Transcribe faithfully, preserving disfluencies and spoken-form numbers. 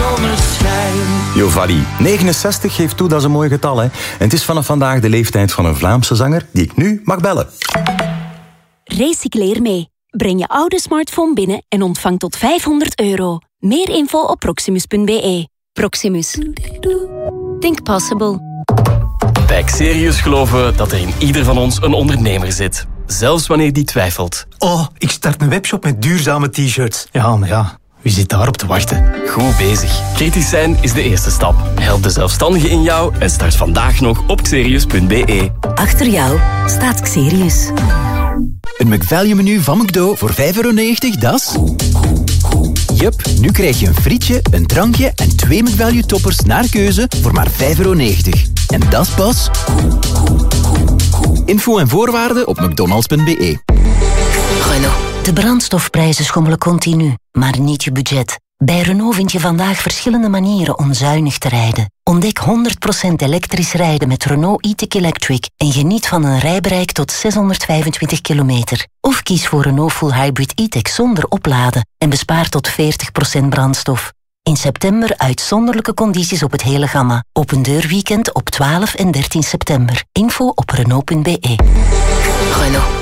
zonneschijn. Jovali, negenenzestig geeft toe, dat is een mooi getal, hè. En het is vanaf vandaag de leeftijd van een Vlaamse zanger die ik nu mag bellen. Recycleer mee. Breng je oude smartphone binnen en ontvang tot vijfhonderd euro. Meer info op proximus punt b e. Proximus. Think possible. Bij Xerius geloven we dat er in ieder van ons een ondernemer zit. Zelfs wanneer die twijfelt. Oh, ik start een webshop met duurzame t-shirts. Ja, maar ja, wie zit daarop te wachten? Goed bezig. Kritisch zijn is de eerste stap. Help de zelfstandige in jou en start vandaag nog op xerius punt b e. Achter jou staat Xerius. Een McValue-menu van McDo voor vijf euro negentig, dat is... Jup, nu krijg je een frietje, een drankje en twee McValue-toppers naar keuze voor maar vijf euro negentig. En dat is pas... Info en voorwaarden op mcdonalds punt b e. Renault. De brandstofprijzen schommelen continu, maar niet je budget. Bij Renault vind je vandaag verschillende manieren om zuinig te rijden. Ontdek honderd procent elektrisch rijden met Renault e-tech Electric en geniet van een rijbereik tot zeshonderdvijfentwintig kilometer. Of kies voor Renault Full Hybrid e-tech zonder opladen en bespaar tot veertig procent brandstof. In september uitzonderlijke condities op het hele gamma. Open deurweekend op twaalf en dertien september. Info op renault punt b e. Renault.